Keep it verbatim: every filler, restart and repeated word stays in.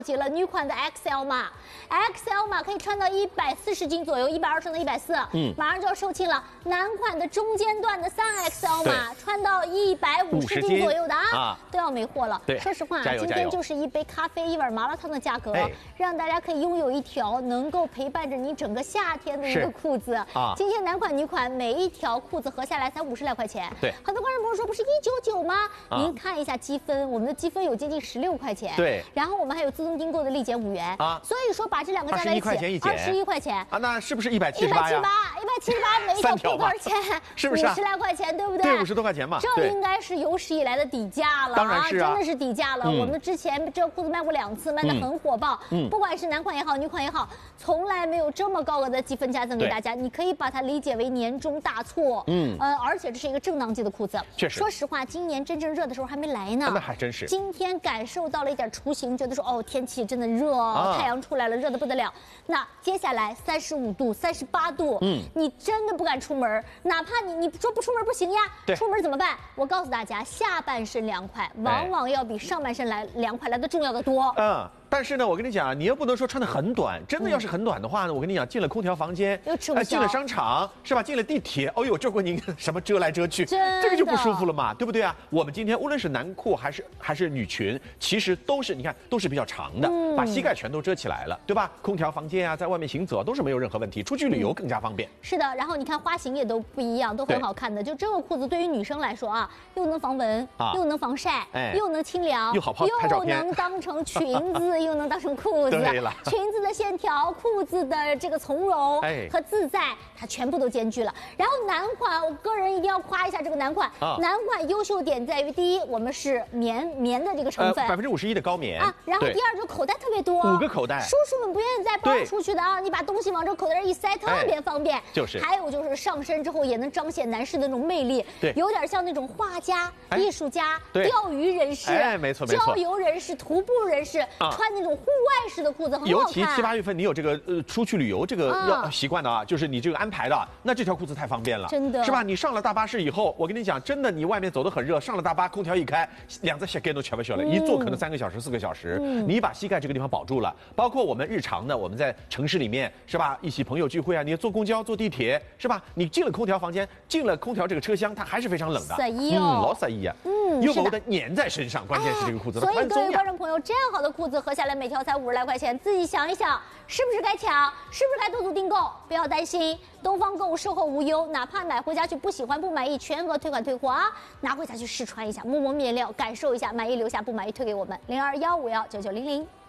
起了女款的 X L 码 ，X L 码可以穿到一百四十斤左右，一百二十到一百四，嗯，马上就要售罄了。男款的中间段的三 X L 码，穿到一百五十斤左右的啊，啊都要没货了。 对， 说实话，今天就是一杯咖啡、一碗麻辣烫的价格，哎、让大家可以拥有一条能够陪伴着你整个夏天的一个裤子啊。今天男款、女款每一条裤子合下来才五十来块钱。 对， 很多观众朋友说不是一九九吗？啊、您看一下积分，我们的积分有接近十六块钱。 对， 然后我们还有自动订购的立减五元啊，所以说把这两个加在一起，二十一块钱啊，那是不是一百七十八呀？ 一百七十八，一百七十八，每一条裤多少钱？ 是不是五十来块钱，对不对？ 对，五十多块钱嘛。 这应该是有史以来的底价了， 当然是啊，真的是底价了。我们之前这裤子卖过两次，卖的很火爆，嗯，不管是男款也好，女款也好，从来没有这么高额的积分加赠给大家。你可以把它理解为年终大促，嗯，呃，而且这是一个正当季的裤子。 确实， 说实话，今年真正热的时候还没来呢。 那还真是。 今天感受到了一点雏形，觉得说哦，天气真的热，啊、太阳出来了，热得不得了。那接下来三十五度、三十八度，嗯，你真的不敢出门，哪怕你你说不出门不行呀，出门怎么办？我告诉大家，下半身凉快往往要比上半身来凉快来的重要的多。 嗯。但是呢，我跟你讲，你又不能说穿得很短，真的要是很短的话呢，我跟你讲，进了空调房间， 又吃不消， 进了商场是吧？进了地铁，哦呦，这回您什么遮来遮去，这个就不舒服了嘛，对不对啊？我们今天无论是男裤还是还是女裙，其实都是你看都是比较长的，嗯、把膝盖全都遮起来了，对吧？空调房间啊，在外面行走都是没有任何问题，出去旅游更加方便。 嗯、是的，然后你看花型也都不一样，都很好看的。就这个裤子对于女生来说啊，又能防蚊，啊、又能防晒，哎、又能清凉， 又好拍照片， 又能当成裙子，又能当成裤子。 对了， 裙子的线条、裤子的这个从容和自在，它全部都兼具了。然后男款，我个人一定要夸一下这个男款。啊、男款优秀点在于，第一，我们是棉棉的这个成分， 百分之五十一的高棉啊。然后第二，就口袋特别多， 五个口袋， 叔叔们不愿意带包出去的啊，你把东西往这口袋一塞，特别方便。 就是。 还有就是上身之后也能彰显男士的那种魅力， 对， 有点像那种画家、艺术家、钓鱼人士， 哎，没错没错， 郊游人士、徒步人士穿那种户外式的裤子很好看。 尤其七八月份，你有这个呃出去旅游这个要习惯的啊，就是你这个安排的，那这条裤子太方便了， 真的， 是吧？你上了大巴士以后，我跟你讲，真的，你外面走得很热，上了大巴，空调一开，两只膝盖都全部小了，一坐可能三个小时、四个小时，你把膝盖这个地方保住了。包括我们日常的，我们在城市里面是吧，一起朋友聚会啊，你坐公交、坐地铁是吧？你进了空调房间，进了空调这个车厢，它还是非常冷的， 晒衣哦， 老晒衣啊，嗯，又不得粘在身上，关键是这个裤子的宽松呀。 所以各位观众朋友，这样好的裤子合下来每条才五十来块钱，自己想一想，是不是该抢？是不是该多组订购？不要担心，东方购物售后无忧，哪怕买回家去不喜欢不满意，全额退款退货啊！拿回家去试穿一下，摸摸面料，感受一下，满意留下，不满意退给我们零二幺五幺九九零零。